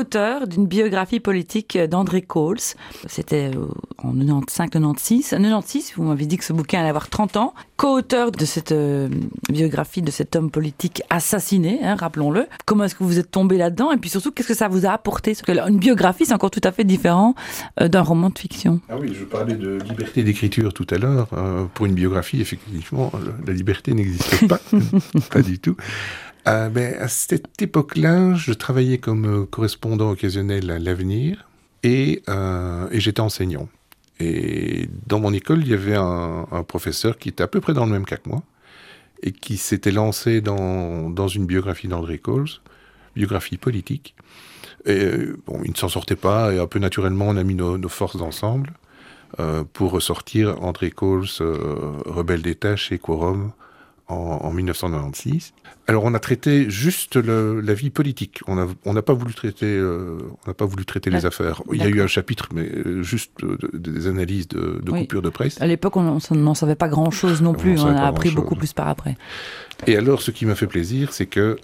co-auteur d'une biographie politique d'André Coles. C'était en 95-96. Vous m'avez dit que ce bouquin allait avoir 30 ans. Co-auteur de cette biographie de cet homme politique assassiné, rappelons-le. Comment est-ce que vous êtes tombé là-dedans? Et puis surtout, qu'est-ce que ça vous a apporté? Parce qu'une biographie, c'est encore tout à fait différent d'un roman de fiction. Ah oui, je parlais de liberté d'écriture tout à l'heure. Pour une biographie, effectivement, la liberté n'existe pas. Pas du tout. À cette époque-là, je travaillais comme correspondant occasionnel à l'Avenir et j'étais enseignant. Et dans mon école, il y avait un professeur qui était à peu près dans le même cas que moi et qui s'était lancé dans une biographie d'André Coles, biographie politique. Et il ne s'en sortait pas et un peu naturellement, on a mis nos forces ensemble pour ressortir André Coles, Rebelle d'État chez Quorum en 1996. Alors on a traité juste la vie politique. On n'a pas voulu traiter les affaires. Il y a eu un chapitre, mais juste des analyses de coupures de presse. À l'époque, on n'en savait pas grand-chose non plus. On a appris beaucoup plus par après. Et alors, ce qui m'a fait plaisir, c'est que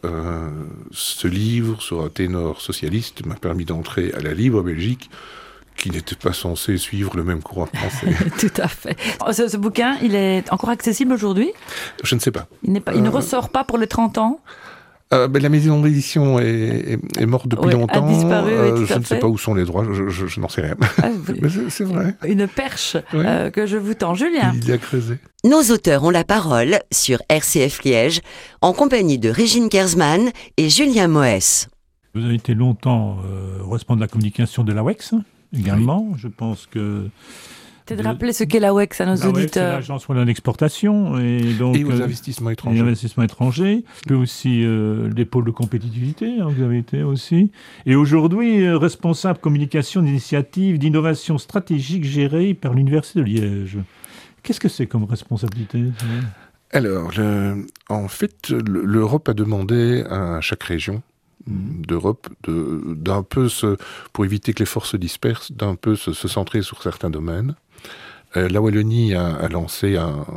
ce livre sur un ténor socialiste m'a permis d'entrer à la Libre Belgique, qui n'était pas censé suivre le même courant français. Tout à fait. Ce bouquin, il est encore accessible aujourd'hui? Je ne sais pas. Il ne ressort pas pour les 30 ans? La maison d'édition est morte depuis longtemps. A disparu, je ne sais pas où sont les droits, je n'en sais rien. Mais c'est vrai. Une perche que je vous tends. Julien. Il y a creusé. Nos auteurs ont la parole sur RCF Liège, en compagnie de Régine Kersman et Julien Moès. Vous avez été longtemps responsable de la communication de l'AWEX également. Je pense que... Peut-être rappeler ce qu'est l'AWEX à nos auditeurs. C'est l'Agence pour l'exportation et aux investissements étrangers. Puis aussi les pôles de compétitivité, vous avez été aussi. Et aujourd'hui, responsable communication d'initiatives d'innovation stratégique gérée par l'Université de Liège. Qu'est-ce que c'est comme responsabilité? Alors, en fait, l'Europe a demandé à chaque région d'Europe d'un peu pour éviter que les forces se dispersent, d'un peu se centrer sur certains domaines. La Wallonie a lancé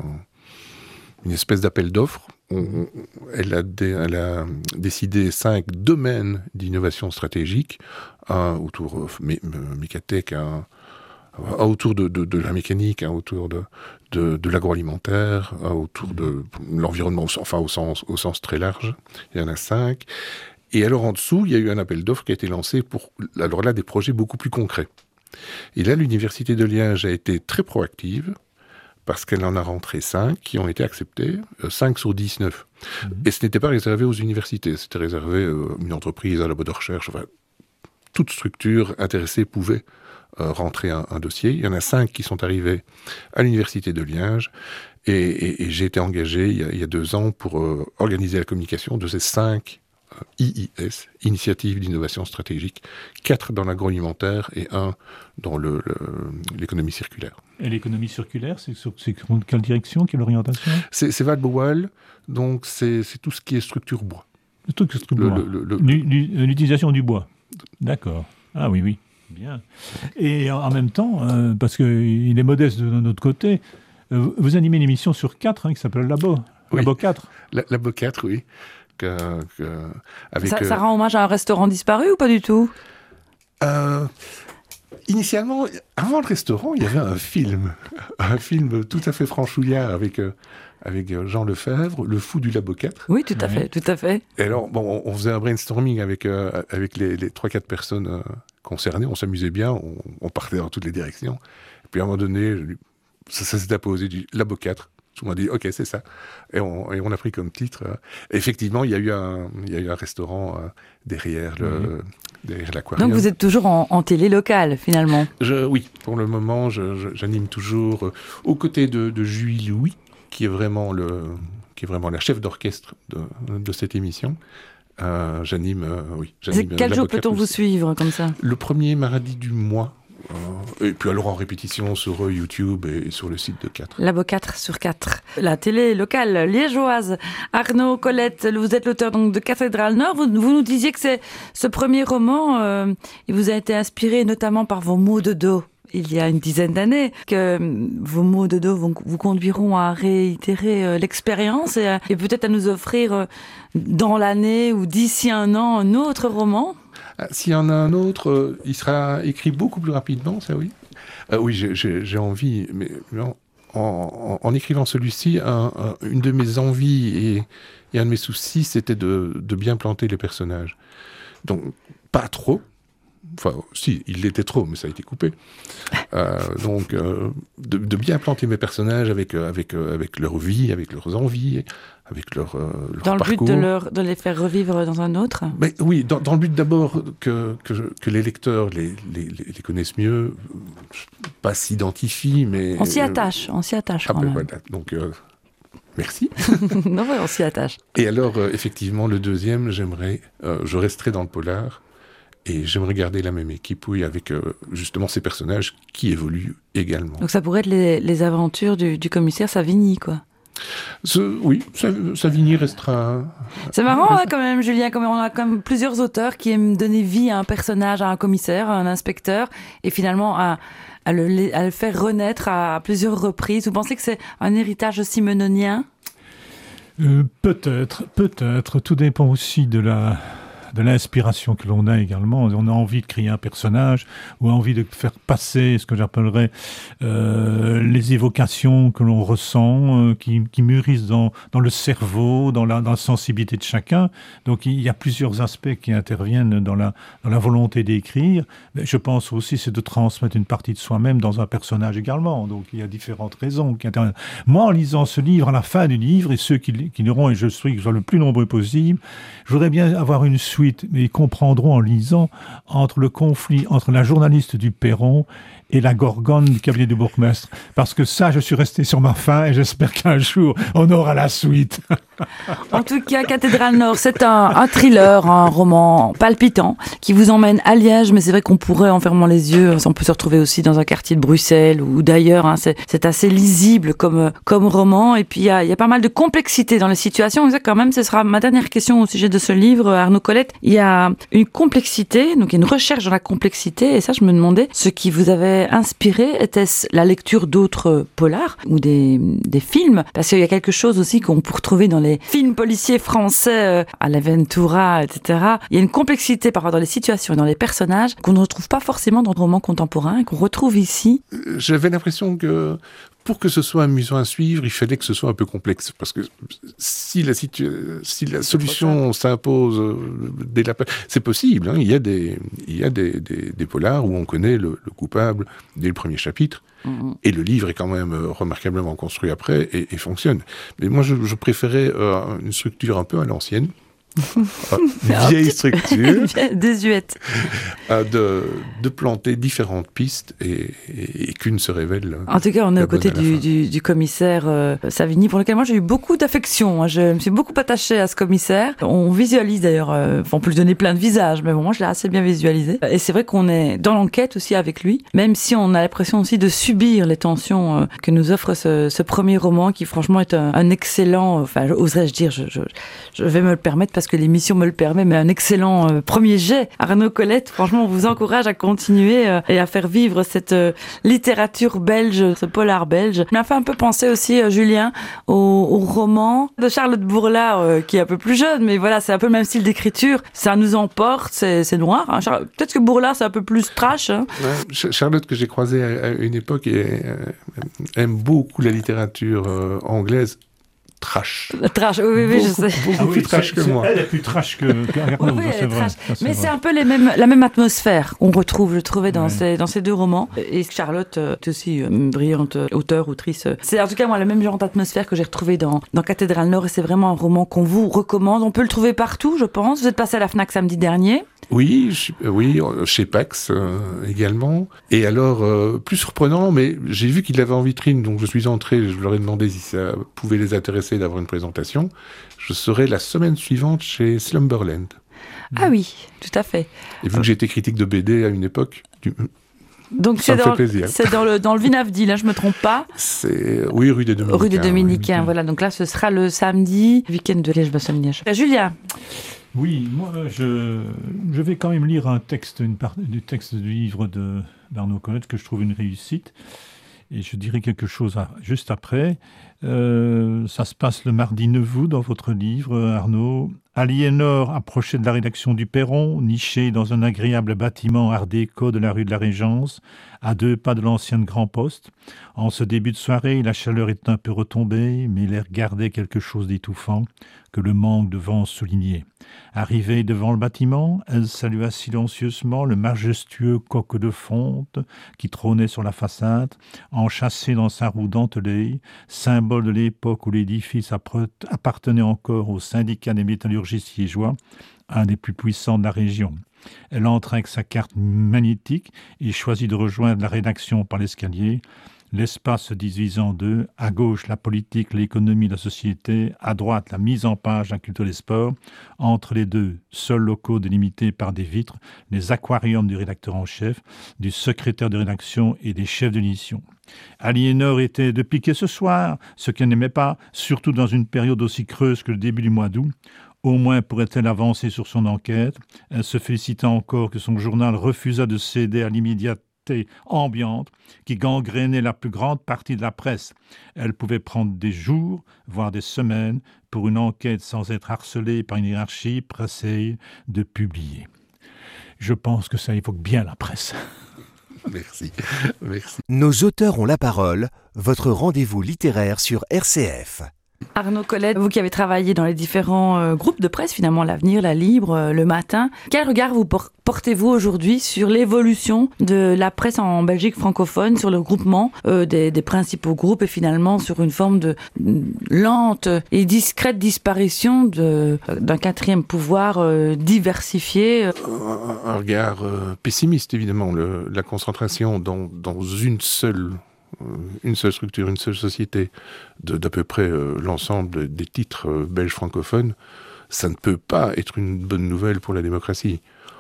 une espèce d'appel d'offres. Elle a décidé 5 domaines d'innovation stratégique, un autour mécatech, un autour de la mécanique, un autour de l'agroalimentaire, un autour de l'environnement, enfin au sens très large. Il y en a 5. Et alors en dessous, il y a eu un appel d'offres qui a été lancé pour, alors là, des projets beaucoup plus concrets. Et là, l'Université de Liège a été très proactive, parce qu'elle en a rentré 5 qui ont été acceptés, 5 sur 19. Et ce n'était pas réservé aux universités, c'était réservé à une entreprise, à un labo de recherche, enfin, toute structure intéressée pouvait rentrer un dossier. Il y en a 5 qui sont arrivés à l'Université de Liège, et j'ai été engagé il y a 2 ans pour organiser la communication de ces 5 IIS, Initiative d'innovation stratégique, 4 dans l'agroalimentaire et 1 dans l'économie circulaire. Et l'économie circulaire, c'est quelle direction, quelle orientation? C'est Val-Boal, donc c'est tout ce qui est structure bois. L'utilisation du bois. D'accord. Ah oui. Bien. Et en même temps, parce qu'il est modeste de notre côté, vous animez une émission sur 4 qui s'appelle Labo. Oui. Labo 4. Labo 4, oui. Ça rend hommage à un restaurant disparu ou pas du tout? Initialement, avant le restaurant, il y avait un film tout à fait franchouillard avec Jean Lefebvre, Le Fou du Labo 4. Oui, tout à fait. Et alors, on faisait un brainstorming avec les 3-4 personnes concernées, on s'amusait bien, on partait dans toutes les directions. Et puis à un moment donné, ça s'est apposé du Labo 4. Tout le monde a dit, OK, c'est ça. Et on a pris comme titre. Effectivement, il y a eu un restaurant derrière l'aquarium. Donc vous êtes toujours en télé locale, finalement? Oui, pour le moment, j'anime toujours aux côtés de Julie Louis, qui est vraiment la chef d'orchestre de cette émission. J'anime. Quel jour peut-on vous suivre comme ça? Le premier mardi du mois. Et puis alors en répétition sur YouTube et sur le site de 4. Labo 4 sur 4. La télé locale liégeoise. Arnaud Colette, vous êtes l'auteur donc de Cathédrale Nord. Vous nous disiez que c'est ce premier roman, il vous a été inspiré notamment par vos maux de dos. Il y a une dizaine d'années, que vos maux de dos vous conduiront à réitérer l'expérience et peut-être à nous offrir dans l'année ou d'ici un an un autre roman. S'il y en a un autre, il sera écrit beaucoup plus rapidement, ça oui. Oui, j'ai envie, mais en écrivant celui-ci, une de mes envies et un de mes soucis, c'était de bien planter les personnages. Donc, pas trop. Enfin, si, il l'était trop, mais ça a été coupé. Donc, de bien planter mes personnages avec leur vie, avec leurs envies, avec leur dans parcours. Le but de les faire revivre dans un autre. Mais oui, dans le but d'abord que les lecteurs les connaissent mieux, pas s'identifient, mais... On s'y attache quand même. Voilà. Donc, merci. Non, ouais, on s'y attache. Et alors, effectivement, le deuxième, je resterai dans le polar, et j'aimerais garder la même équipe, oui, avec justement ces personnages qui évoluent également. Donc ça pourrait être les aventures du commissaire Savigny, quoi. Oui, Savigny restera... C'est marrant quand même, Julien, comme on a comme plusieurs auteurs qui aiment donner vie à un personnage, à un commissaire, à un inspecteur, et finalement à le faire renaître à plusieurs reprises. Vous pensez que c'est un héritage simenonien ? Peut-être. Tout dépend aussi de l'inspiration que l'on a également. On a envie de créer un personnage ou envie de faire passer ce que j'appellerais les évocations que l'on ressent, qui mûrissent dans le cerveau, dans la sensibilité de chacun. Donc il y a plusieurs aspects qui interviennent dans la volonté d'écrire. Mais je pense aussi c'est de transmettre une partie de soi-même dans un personnage également. Donc il y a différentes raisons qui interviennent. Moi, en lisant ce livre, à la fin du livre, et ceux qui l'auront, et je souhaite que ce soit le plus nombreux possible, je voudrais bien avoir une suite, mais ils comprendront en lisant, entre le conflit entre la journaliste du Perron et la gorgone du cabinet du bourgmestre. Parce que ça, je suis resté sur ma faim et j'espère qu'un jour, on aura la suite. En tout cas, Cathédrale Nord, c'est un thriller, un roman palpitant qui vous emmène à Liège, mais c'est vrai qu'on pourrait, en fermant les yeux, on peut se retrouver aussi dans un quartier de Bruxelles ou d'ailleurs. Hein, c'est assez lisible comme roman, et puis il y a pas mal de complexité dans les situations. Quand même, ce sera ma dernière question au sujet de ce livre, Arnaud Colette. Il y a une complexité, donc il y a une recherche dans la complexité, et ça, je me demandais, ce qui vous avait inspiré, était-ce la lecture d'autres polars ou des films? Parce qu'il y a quelque chose aussi qu'on peut retrouver dans les films policiers français, à la Ventura, etc. Il y a une complexité parfois dans les situations et dans les personnages qu'on ne retrouve pas forcément dans le roman contemporain et qu'on retrouve ici. J'avais l'impression que pour que ce soit amusant à suivre, il fallait que ce soit un peu complexe. Parce que si la solution s'impose dès la... C'est possible, hein. Il y a des polars où on connaît le coupable dès le premier chapitre. Et le livre est quand même remarquablement construit après et fonctionne. Mais moi, je préférais une structure un peu à l'ancienne. Vieille structure. Désuète. De planter différentes pistes et qu'une se révèle. En tout cas, on est aux côtés du commissaire Savigny, pour lequel moi j'ai eu beaucoup d'affection. Je me suis beaucoup attachée à ce commissaire. On visualise d'ailleurs, on peut lui donner plein de visages, mais bon, moi je l'ai assez bien visualisé. Et c'est vrai qu'on est dans l'enquête aussi avec lui, même si on a l'impression aussi de subir les tensions que nous offre ce premier roman, qui franchement est un excellent, enfin oserais-je dire, je vais me le permettre parce que l'émission me le permet, mais un excellent premier jet. Arnaud Colette, franchement, on vous encourage à continuer et à faire vivre cette littérature belge, ce polar belge. Il m'a fait un peu penser aussi, Julien, au roman de Charlotte Bourla, qui est un peu plus jeune, mais voilà, c'est un peu le même style d'écriture. Ça nous emporte, c'est noir. Hein. Peut-être que Bourla, c'est un peu plus trash. Hein. Ouais, Charlotte, que j'ai croisée à une époque, aime beaucoup la littérature anglaise. Trash. Trash, oui, je sais. Beaucoup plus trash que moi. Elle est plus trash que Arnaud, oui, c'est vrai. Mais c'est un peu la même atmosphère qu'on retrouve, je trouvais, dans ces deux romans. Et Charlotte est aussi une brillante auteure, autrice. C'est en tout cas, moi, la même genre d'atmosphère que j'ai retrouvée dans Cathédrale Nord. Et c'est vraiment un roman qu'on vous recommande. On peut le trouver partout, je pense. Vous êtes passé à la Fnac samedi dernier. Oui, chez Pax également. Et alors, plus surprenant, mais j'ai vu qu'il l'avait en vitrine, donc je suis entré, je leur ai demandé si ça pouvait les intéresser d'avoir une présentation. Je serai la semaine suivante chez Slumberland. Ah oui, tout à fait. Et vu que j'étais critique de BD à une époque... Donc ça me fait plaisir. C'est dans le Vinavdi, là, je me trompe pas. Oui, rue des Dominicains. Rue des Dominicains, voilà. Donc là, ce sera le samedi, week-end de Liège-Bastogne-Liège. Julien. Oui, moi, je vais quand même lire un texte, du texte du livre d'Arnaud Colette que je trouve une réussite. Et je dirai quelque chose juste après. Ça se passe le mardi 9 août dans votre livre, Arnaud. Aliénor approchait de la rédaction du Perron, nichée dans un agréable bâtiment art déco de la rue de la Régence, à 2 pas de l'ancienne Grand Poste. En ce début de soirée, la chaleur était un peu retombée, mais l'air gardait quelque chose d'étouffant que le manque de vent soulignait. Arrivée devant le bâtiment, elle salua silencieusement le majestueux coq de fonte qui trônait sur la façade, enchâssé dans sa roue dentelée, symbole de l'époque où l'édifice appartenait encore au syndicat des métallurgistes liégeois, un des plus puissants de la région. Elle entra avec sa carte magnétique et choisit de rejoindre la rédaction par l'escalier. L'espace se divise en 2, à gauche la politique, l'économie, la société, à droite la mise en page, la culture des sports. Entre les deux, seuls locaux délimités par des vitres, les aquariums du rédacteur en chef, du secrétaire de rédaction et des chefs d'édition. Aliénor était de piquer ce soir, ce qu'elle n'aimait pas, surtout dans une période aussi creuse que le début du mois d'août. Au moins pourrait-elle avancer sur son enquête. Elle se félicita encore que son journal refusa de céder à l'immédiateté ambiante qui gangrénait la plus grande partie de la presse. Elle pouvait prendre des jours, voire des semaines, pour une enquête sans être harcelée par une hiérarchie pressée de publier. Je pense que ça évoque bien la presse. Merci. Nos auteurs ont la parole, votre rendez-vous littéraire sur RCF. Arnaud Colette, vous qui avez travaillé dans les différents groupes de presse, finalement l'Avenir, la Libre, le Matin, quel regard vous portez-vous aujourd'hui sur l'évolution de la presse en Belgique francophone, sur le regroupement des principaux groupes et finalement sur une forme de lente et discrète disparition d'un quatrième pouvoir diversifié? Un regard pessimiste, évidemment. La concentration dans une seule structure, une seule société, d'à peu près l'ensemble des titres belges francophones, ça ne peut pas être une bonne nouvelle pour la démocratie.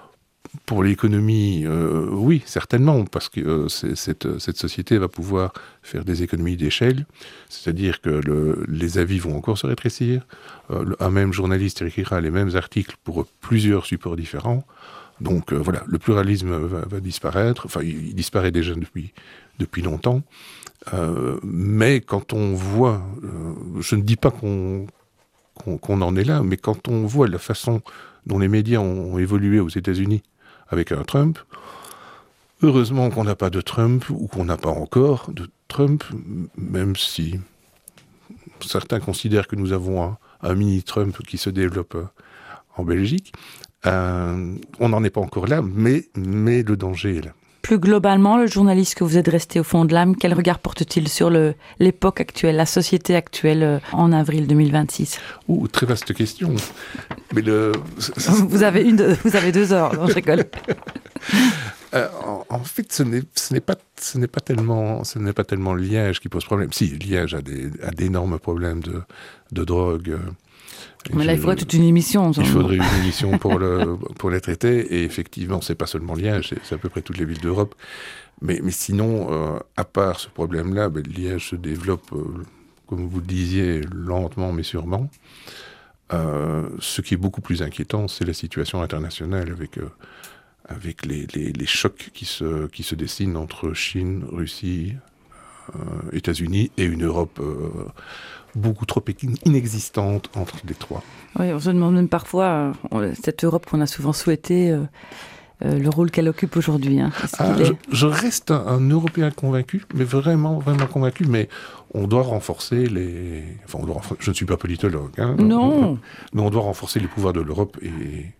Pour l'économie, oui, certainement, parce que cette société va pouvoir faire des économies d'échelle, c'est-à-dire que les avis vont encore se rétrécir, un même journaliste écrira les mêmes articles pour plusieurs supports différents, donc voilà, le pluralisme va disparaître, enfin il disparaît déjà depuis longtemps, mais quand on voit, je ne dis pas qu'on en est là, mais quand on voit la façon dont les médias ont évolué aux États-Unis avec un Trump, heureusement qu'on n'a pas de Trump, ou qu'on n'a pas encore de Trump, même si certains considèrent que nous avons un mini-Trump qui se développe en Belgique. On n'en est pas encore là, mais le danger est là. Plus globalement, le journaliste que vous êtes resté au fond de l'âme, quel regard porte-t-il sur l'époque actuelle, la société actuelle en avril 2026 ? Très vaste question. Mais vous avez 2 heures, non, je rigole. En fait, ce n'est pas tellement Liège qui pose problème. Si, Liège a d'énormes problèmes de drogue. Mais là, il faudrait toute une émission. Il faudrait une émission pour les traiter. Et effectivement, c'est pas seulement Liège, c'est à peu près toutes les villes d'Europe. Mais sinon, à part ce problème-là, Liège se développe, comme vous le disiez, lentement mais sûrement. Ce qui est beaucoup plus inquiétant, c'est la situation internationale avec les chocs qui se dessinent entre Chine, Russie, États-Unis et une Europe beaucoup trop inexistante entre les trois. Oui, on se demande même parfois, cette Europe qu'on a souvent souhaitée, le rôle qu'elle occupe aujourd'hui. Hein. Je reste un Européen convaincu, mais vraiment, vraiment convaincu, mais on doit renforcer je ne suis pas politologue. Hein, non. Mais on doit renforcer les pouvoirs de l'Europe et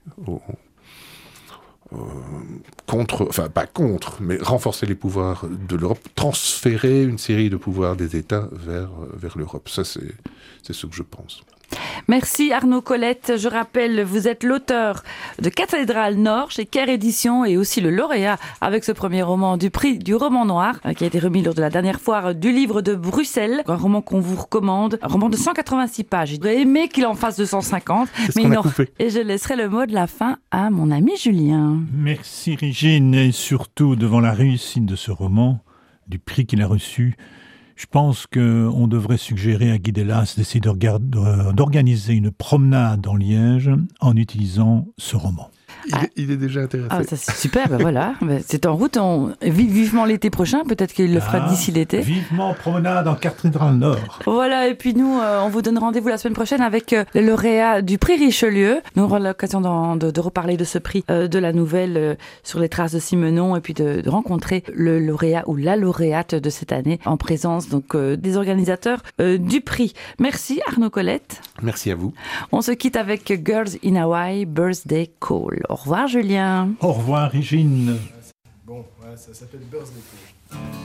mais renforcer les pouvoirs de l'Europe, transférer une série de pouvoirs des États vers l'Europe. Ça, c'est ce que je pense. Merci Arnaud Colette. Je rappelle, vous êtes l'auteur de Cathédrale Nord chez Caire Éditions et aussi le lauréat avec ce premier roman du prix du roman noir qui a été remis lors de la dernière foire du livre de Bruxelles. Un roman qu'on vous recommande, un roman de 186 pages. J'aurais aimé qu'il en fasse 250, mais non. Et je laisserai le mot de la fin à mon ami Julien. Merci Régine, et surtout devant la réussite de ce roman, du prix qu'il a reçu, je pense qu'on devrait suggérer à Guy Delas d'essayer d'organiser une promenade dans Liège en utilisant ce roman. Il est déjà intéressé. Ah, ça c'est super, ben voilà. C'est en route. Vivement l'été prochain, peut-être qu'il le fera d'ici l'été. Vivement promenade en cathédrale Nord. Voilà, et puis nous, on vous donne rendez-vous la semaine prochaine avec le lauréat du prix Richelieu. Nous aurons l'occasion de reparler de ce prix, de la nouvelle sur les traces de Simenon, et puis de rencontrer le lauréat ou la lauréate de cette année en présence donc des organisateurs du prix. Merci Arnaud Colette. Merci à vous. On se quitte avec Girls in Hawaii, Birthday Call. Au revoir Julien. Au revoir Régine. Bon, ouais, ça s'appelle Birthday Call.